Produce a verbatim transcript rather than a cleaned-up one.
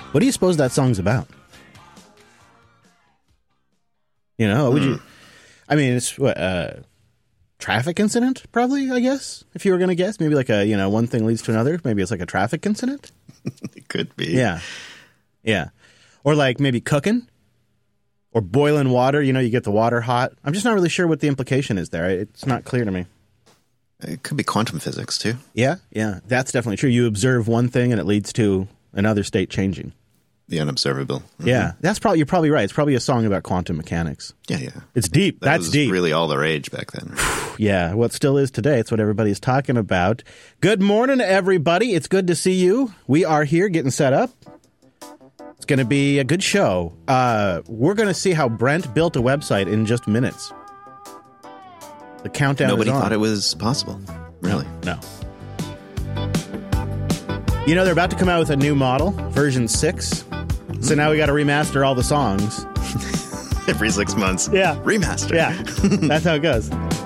What do you suppose that song's about? You know, would mm. you? I mean, it's what uh, traffic incident, probably. I guess if you were going to guess, maybe like a you know one thing leads to another. Maybe it's like a traffic incident. It could be. Yeah, yeah, or like maybe cooking, or boiling water. You know, you get the water hot. I'm just not really sure what the implication is there. It's not clear to me. It could be quantum physics too. Yeah, yeah, that's definitely true. You observe one thing and it leads to another state changing. The unobservable. Mm-hmm. Yeah, that's probably you're probably right. It's probably a song about quantum mechanics. Yeah, yeah. It's deep. That that's was deep. Really, all the rage back then. Yeah, well, it still is today. It's what everybody's talking about. Good morning, everybody. It's good to see you. We are here getting set up. It's going to be a good show. Uh, we're going to see how Brent built a website in just minutes. The countdown. Nobody is on. thought it was possible. Really? No. You know, they're about to come out with a new model, version six. So now we got to remaster all the songs. Every six months. Yeah. Remaster. Yeah. That's how it goes.